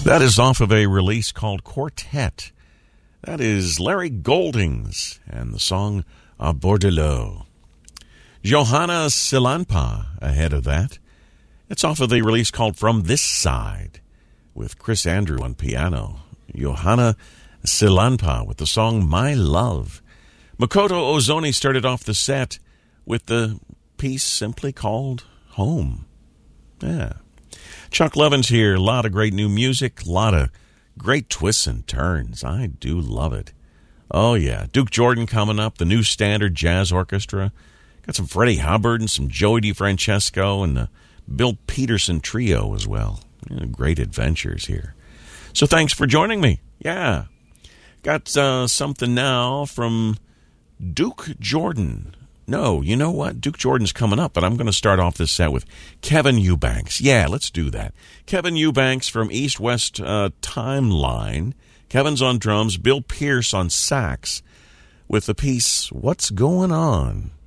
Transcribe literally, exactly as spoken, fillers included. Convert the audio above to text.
That is off of a release called Quartet. That is Larry Goldings and the song A Bordelot. Johanna Silanpa ahead of that. It's off of a release called From This Side with Chris Andrew on piano. Johanna Silanpa with the song My Love. Makoto Ozoni started off the set with the piece simply called Home. Yeah. Chuck Levin's here. A lot of great new music. A lot of great twists and turns. I do love it. Oh, yeah. Duke Jordan coming up. The New Standard Jazz Orchestra. Got some Freddie Hubbard and some Joey DeFrancesco and the Bill Peterson Trio as well. Yeah, great adventures here. So thanks for joining me. Yeah. Got uh, something now from Duke Jordan. No, you know what? Duke Jordan's coming up, but I'm going to start off this set with Kevin Eubanks. Yeah, let's do that. Kevin Eubanks from East West uh, Timeline. Kevin's on drums, Bill Pierce on sax with the piece What's Going On?